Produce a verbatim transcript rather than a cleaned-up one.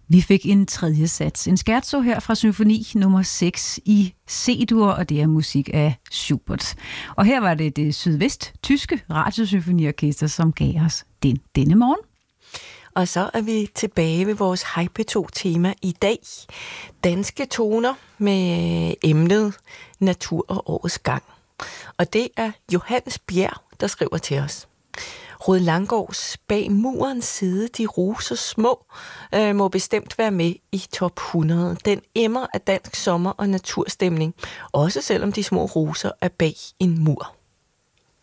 Vi fik en tredje sats, en scherzo her fra symfoni nummer seks i C-dur, og det er musik af Schubert. Og her var det det sydvest-tyske radiosymfoniorkester, som gav os den denne morgen. Og så er vi tilbage ved vores Hej P to-tema i dag. Danske toner med emnet natur og årets gang. Og det er Johannes Bjerg, der skriver til os. Rød Langgaards Bag murens side, de roser små, øh, må bestemt være med i top hundrede. Den emmer af dansk sommer- og naturstemning, også selvom de små roser er bag en mur.